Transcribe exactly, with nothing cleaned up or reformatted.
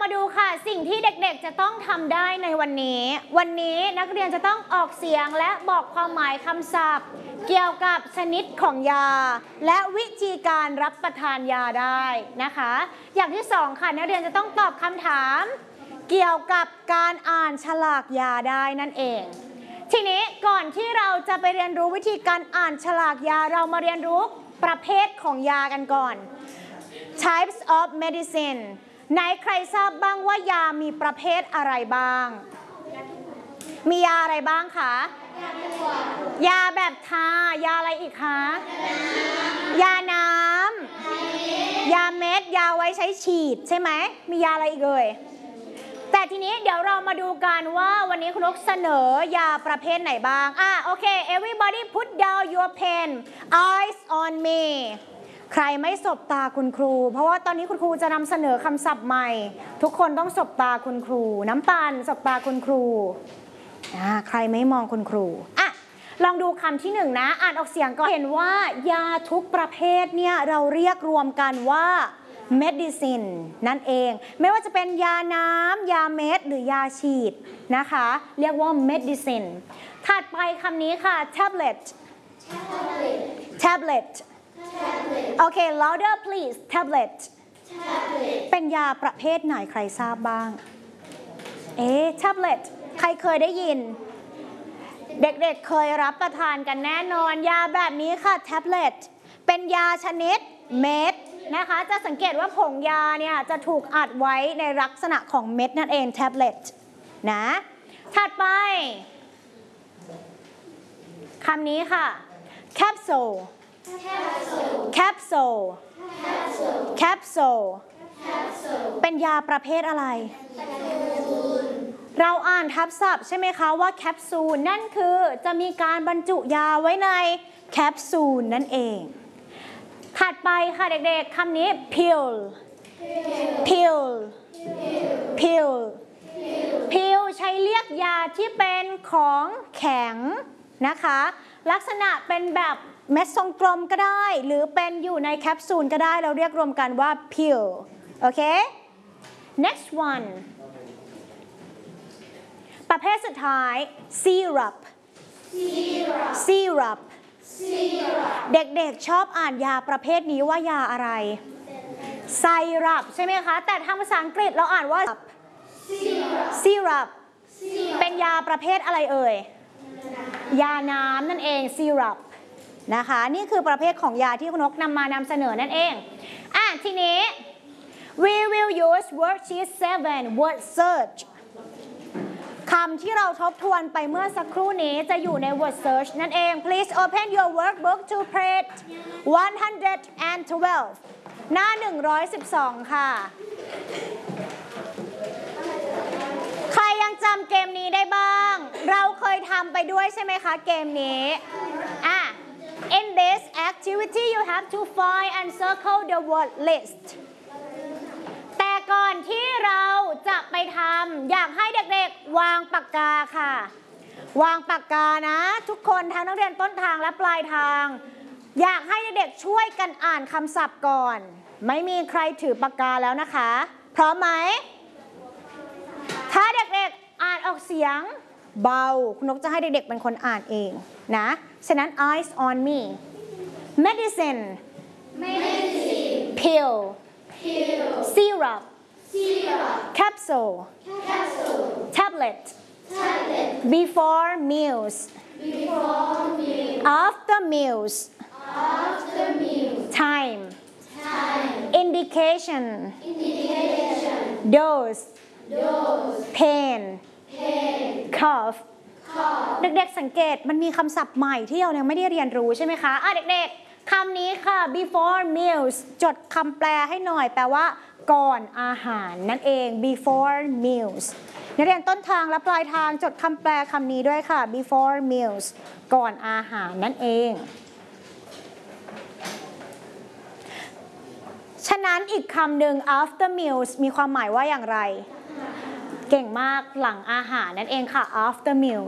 มาดูค่ะสิ่งที่เด็กๆจะต้องทำได้ในวันนี้วันนี้นักเรียนจะต้องออกเสียงและบอกความหมายคำศัพท์เกี่ยวกับชนิดของยาและวิธีการรับประทานยาได้นะคะอย่างที่สองค่ะนักเรียนจะต้องตอบคำถามเกี่ยวกับการอ่านฉลากยาได้นั่นเองทีนี้ก่อนที่เราจะไปเรียนรู้วิธีการอ่านฉลากยาเรามาเรียนรู้ประเภทของยากันก่อน types of medicine ไหนใครทราบบ้างว่ายามีประเภทอะไรบ้างมียาอะไรบ้างคะยาแบบทายาอะไรอีกคะยาน้ำยาเม็ดยาไว้ใช้ฉีดใช่ไหมมียาอะไรอีกเอ่ยแต่ทีนี้เดี๋ยวเรามาดูกันว่าวันนี้คุณนกเสนอยาประเภทไหนบ้างอ่ะโอเค everybody put down your pen eyes on me ใครไม่สบตาคุณครูเพราะว่าตอนนี้คุณครูจะนำเสนอคำศัพท์ใหม่ทุกคนต้องสบตาคุณครูน้ำตาลสบตาคุณครูอ่าใครไม่มองคุณครูอ่ะลองดูคำที่หนึ่งนะอ่านออกเสียงก่อนเห็นว่ายาทุกประเภทเนี่ยเราเรียกรวมกันว่า medicine นั่นเองไม่ว่าจะเป็นยาน้ำยาเม็ดหรือยาฉีดนะคะเรียกว่า medicine ถัดไปคำนี้ค่ะ tablet tablet โอเค louder please tablet เป็นยาประเภทไหนใครทราบบ้างเอ๊ะ tablet ใครเคยได้ยินเด็กๆ เ, เคยรับประทานกันแน่นอนยาแบบนี้ค่ะ tablet เป็นยาชนิดเม็ดนะคะจะสังเกตว่าผงยาเนี่ยจะถูกอัดไว้ในลักษณะของเม็ดนั่นเอง tablet นะถัดไปคำนี้ค่ะ capsule capsule capsule เป็นยาประเภทอะไรเราอ่านทับศัพท์ใช่ไหมคะว่าแคปซูลนั่นคือจะมีการบรรจุยาไว้ในแคปซูลนั่นเองถัดไปค่ะเด็กๆคำนี้ pill pill pill pill ใช้เรียกยาที่เป็นของแข็งนะคะลักษณะเป็นแบบเม็ดทรงกลมก็ได้หรือเป็นอยู่ในแคปซูลก็ได้เราเรียกรวมกันว่า pill โอเค next oneประเภทสุดท้าย syrup syrup เด็กๆชอบอ่านยาประเภทนี้ว่ายาอะไร syrup ใช่ไหมคะแต่ทางภาษาอังกฤษเราอ่านว่า syrup เป็นยาประเภทอะไรเอ่ยยาน้ำนั่นเอง syrup นะคะนี่คือประเภทของยาที่คุณนกนำมานำเสนอนั่นเองอ่ะทีนี้ we will use worksheet seven word searchคำที่เราทบทวนไปเมื่อสักครู่นี้จะอยู่ใน word search นั่นเอง please open your workbook to page one hundred twelve หน้าหนึ่งร้อยสิบสองค่ะใครยังจำเกมนี้ได้บ้างเราเคยทำไปด้วยใช่ไหมคะเกมนี้อ่ะ in this activity you have to find and circle the word listแต่ก่อนที่เราจะไปทำอยากให้เด็กๆวางปากกาค่ะวางปากกานะทุกคนทั้งนักเรียนต้นทางและปลายทางอยากให้เด็กๆช่วยกันอ่านคำศัพท์ก่อนไม่มีใครถือปากกาแล้วนะคะพร้อมไหมถ้าเด็กๆอ่านออกเสียงเบาคุณนกจะให้เด็กๆเป็นคนอ่านเองนะฉะนั้น eyes on me medicine pill syrup capsule tablet before meals after meals time indication dose pain cough เด็กๆสังเกตมันมีคำศัพท์ใหม่ที่เรายังไม่ได้เรียนรู้ใช่ไหมคะอ่ะเด็กๆคำนี้ค่ะ before meals จดคำแปลให้หน่อยแปลว่าก่อนอาหารนั่นเอง before meals นักเรียนต้นทางและปลายทางจดคำแปลคำนี้ด้วยค่ะ before meals ก่อนอาหารนั่นเองฉะนั้นอีกคำหนึ่ง after meals มีความหมายว่าอย่างไรเก่งมากหลังอาหารนั่นเองค่ะ after meal